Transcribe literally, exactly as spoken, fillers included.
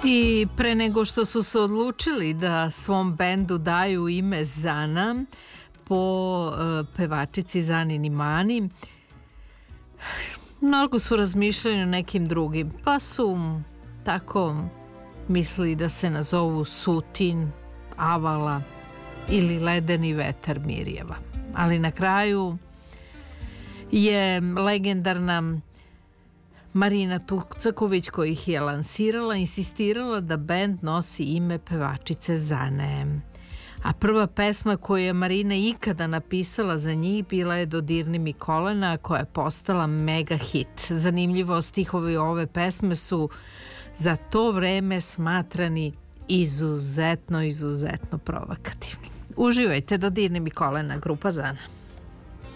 I pre nego što su se odlučili da svom bendu daju ime Zana po uh, pevačici Zanini Mani, mnogo su razmišljali o nekim drugim, pa su tako mislili da se nazovu Sutin, Avala ili Ledeni vetar Mirjeva. Ali na kraju je legendarna Marina Tukcaković, koja ih je lansirala, insistirala da bend nosi ime pevačice Zane. A prva pesma koju je Marina ikada napisala za njih bila je Dodirni mi kolena, koja je postala mega hit. Zanimljivo, stihovi ove pesme su za to vreme smatrani izuzetno, izuzetno provokativni. Uživajte, Dodirni mi kolena, grupa Zana.